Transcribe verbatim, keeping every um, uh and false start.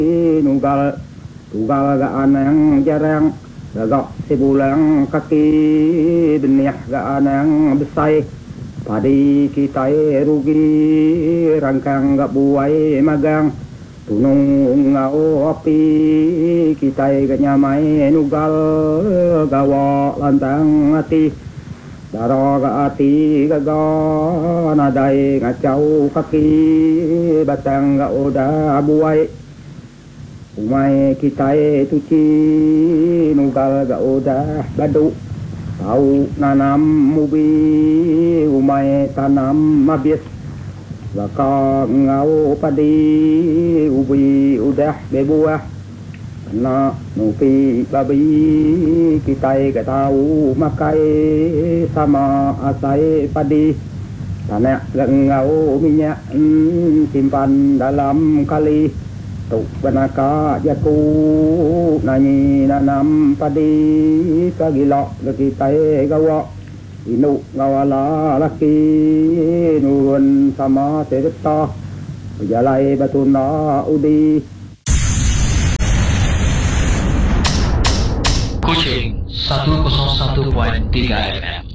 nugal tugal gaan yang jarang gagak sebulan kaki benih gaan yang besar padi kita rugi rangkang gak buai magang tunung ngau api kita gak nyamai nugal gawa lantang hati daro gak hati gagal nadai ngacau kaki batang gak udah buai umai kita tuci nugal gak udah badu tahu nanam mubi umai tanam habis baka ngau padi ubi udah bebuah kena nupi babi kita gak tahu makai sama asai padi tanah gak ngau minyak simpan dalam kali tuk benaka jaku nanyi nanam padi kagilok kita gawa inu ngawala laki nurun sama terita jalai batuna udi Kucing seratus satu koma tiga F M.